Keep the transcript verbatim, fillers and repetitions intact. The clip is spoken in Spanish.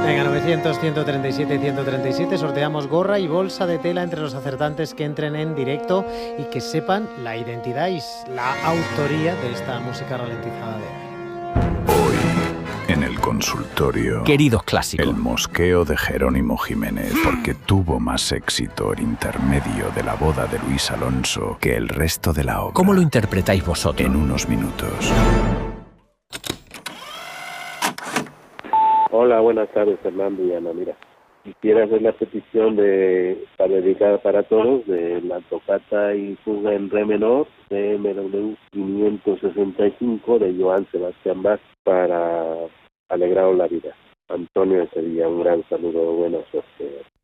Venga, novecientos, ciento treinta y siete, ciento treinta y siete, sorteamos gorra y bolsa de tela entre los acertantes que entren en directo y que sepan la identidad y la autoría de esta música ralentizada de hoy. Hoy, en el consultorio, queridos clásicos, el mosqueo de Jerónimo Jiménez, porque tuvo más éxito el intermedio de la boda de Luis Alonso que el resto de la obra. ¿Cómo lo interpretáis vosotros? En unos minutos. Hola, buenas tardes, Fernando y Ana. Mira, quisiera hacer la petición de para dedicar para todos de la tocata y fuga en re menor de M W quinientos sesenta y cinco de Johann Sebastian Bach para alegraros la vida. Antonio de Sevilla, un gran saludo, buena suerte.